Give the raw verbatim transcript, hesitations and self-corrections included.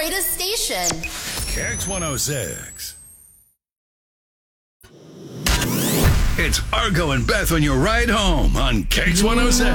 greatest station. Kicks one oh six. It's Argo and Beth on your ride home on Kicks one oh six.